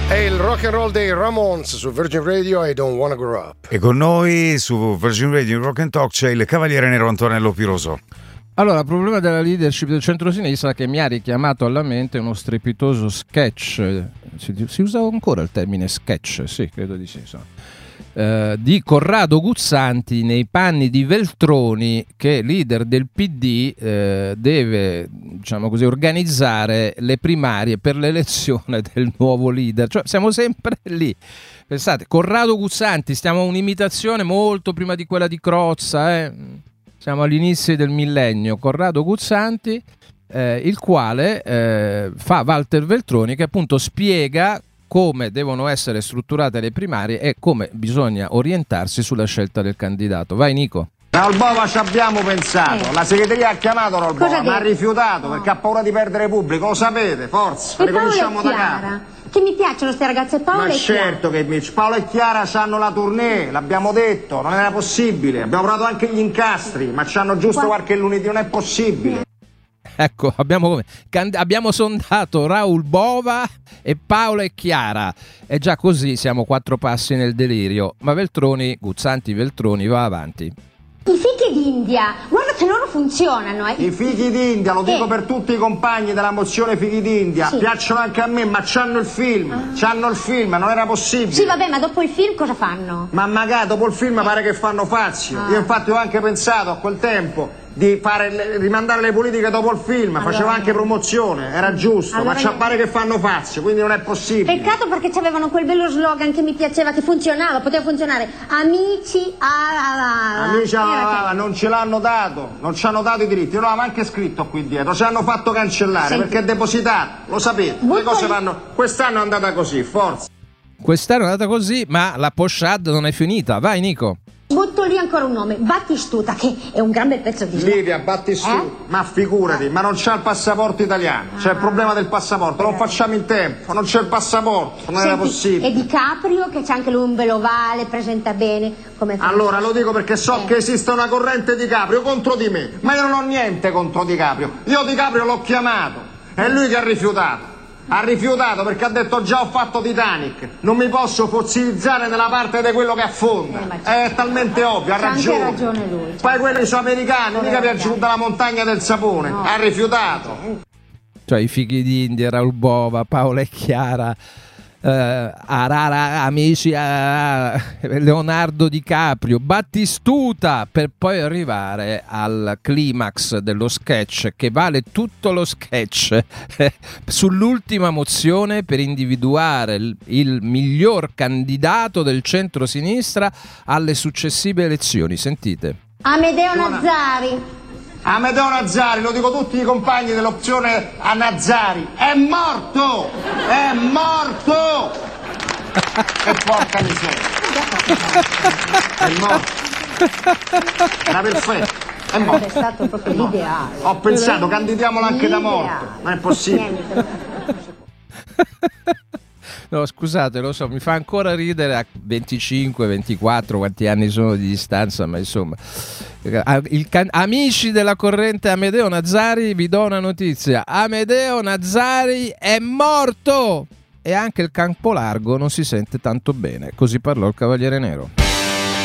È il rock and roll dei Ramones su Virgin Radio, I Don't Wanna Grow Up. E con noi su Virgin Radio in Rock and Talk c'è il Cavaliere Nero Antonello Piroso. Allora, il problema della leadership del centro-sinistra che mi ha richiamato alla mente uno strepitoso sketch, si usa ancora il termine sketch? Sì, credo di sì, di Corrado Guzzanti nei panni di Veltroni, che leader del PD deve, diciamo così, organizzare le primarie per l'elezione del nuovo leader. Cioè, siamo sempre lì. Pensate, Corrado Guzzanti, stiamo a un'imitazione molto prima di quella di Crozza, siamo all'inizio del millennio. Corrado Guzzanti, il quale fa Walter Veltroni, che appunto spiega come devono essere strutturate le primarie e come bisogna orientarsi sulla scelta del candidato. Vai Nico. Raul Bova ci abbiamo pensato, la segreteria ha chiamato Raul Bova, ma ha rifiutato perché ha paura di perdere pubblico, lo sapete, forza, ricominciamo da capo. Che mi piacciono queste ragazze, Paolo e Chiara. Ma certo che Paolo e Chiara hanno la tournée, l'abbiamo detto, non era possibile, abbiamo provato anche gli incastri, ma c'hanno giusto qualche lunedì, non è possibile. Ecco, abbiamo sondato Raul Bova e Paolo e Chiara, e già così siamo 4 passi nel delirio, ma Guzzanti Veltroni va avanti. I fichi d'India, guarda che loro funzionano, I fichi d'India, lo dico per tutti i compagni della mozione fichi d'India, sì, piacciono anche a me, ma c'hanno il film, non era possibile. Sì, vabbè, ma dopo il film cosa fanno? Ma magari dopo il film pare che fanno fazio. Io infatti ho anche pensato a quel tempo di rimandare le politiche dopo il film, faceva anche promozione, era giusto, ma pare che fanno fazio, quindi non è possibile. Peccato, perché c'avevano quel bello slogan che mi piaceva, che funzionava, poteva funzionare. Amici non ce l'hanno dato, non ci hanno dato i diritti, io l'avevamo anche scritto qui dietro, ci hanno fatto cancellare perché è depositato, lo sapete, le cose vanno, quest'anno è andata così, forza. Quest'anno è andata così, ma la pochade non è finita, vai Nico. Butto lì ancora un nome, Battistuta, che è un gran bel pezzo di Livia Battistuta, ma figurati, ma non c'ha il passaporto italiano, c'è il problema del passaporto, non facciamo in tempo, non c'è il passaporto, non era possibile. E Di Caprio, che c'è anche lui un bel ovale, presenta bene, come fa? Allora, lo dico perché so che esiste una corrente Di Caprio contro di me, ma io non ho niente contro Di Caprio, io Di Caprio l'ho chiamato, è lui che ha rifiutato. Ha rifiutato perché ha detto già ho fatto Titanic, non mi posso fossilizzare nella parte di quello che affonda, è talmente ovvio, ha ragione. Anche ragione lui. Poi quelli sono americani, mica vi è giù dalla montagna del sapone, ha rifiutato. Cioè i fighi d'India, Raul Bova, Paola e Chiara, amici, Leonardo DiCaprio, Battistuta, per poi arrivare al climax dello sketch, che vale tutto lo sketch sull'ultima mozione per individuare il miglior candidato del centro-sinistra alle successive elezioni. Sentite. Amedeo Nazzari. Amedeo Nazzari, lo dico a tutti i compagni dell'opzione a Nazzari, è morto! È morto! E porca miseria! È morto! Era perfetto! È morto! È stato proprio l'ideale. Ho pensato, candidiamolo anche da morto, non è possibile! No, scusate, lo so, mi fa ancora ridere a 25, 24, quanti anni sono di distanza, ma insomma. Amici della corrente Amedeo Nazzari, vi do una notizia. Amedeo Nazzari è morto! E anche il campo largo non si sente tanto bene. Così parlò il Cavaliere Nero.